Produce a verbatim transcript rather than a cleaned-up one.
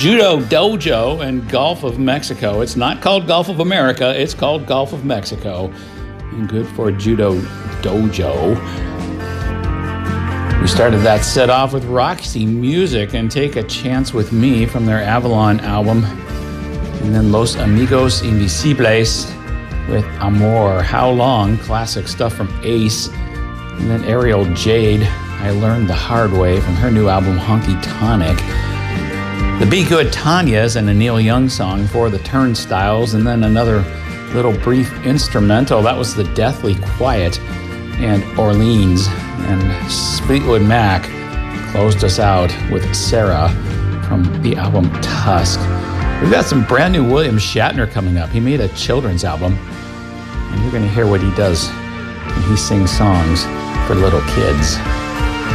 Judo Dojo and Gulf of Mexico. It's not called Gulf of America, it's called Gulf of Mexico. And good for Judo Dojo. We started that set off with Roxy Music and Take a Chance with Me from their Avalon album. And then Los Amigos Invisibles with Amor, How Long, classic stuff from Ace. And then Ariel Jade, I Learned the Hard Way from her new album Honky Tonic. The Be Good Tanyas and a Neil Young song for the Turnstiles. And then another little brief instrumental, that was the Deathly Quiet and Orleans. And Fleetwood Mac closed us out with Sarah from the album Tusk. We've got some brand new William Shatner coming up. He made a children's album, and you're going to hear what he does when he sings songs for little kids.